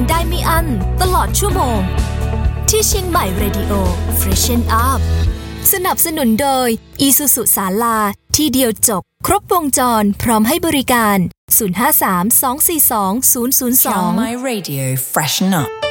ได้ไม่อั้นตลอดชั่วโมงที่เชียงใหม่ Radio Freshen Up สนับสนุนโดย Isuzu ศาลาที่เดียวจบครบวงจรพร้อมให้บริการ053 242 002 Chiang Mai Radio Freshen Up